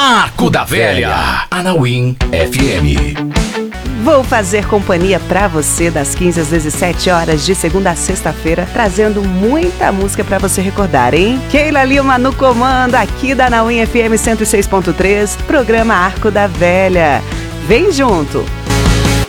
Arco da Velha, Anauim FM. Vou fazer companhia pra você das 15 às 17 horas, de segunda a sexta-feira, trazendo muita música pra você recordar, hein? Keila Lima no comando, aqui da Anauim FM 106.3, programa Arco da Velha. Vem junto!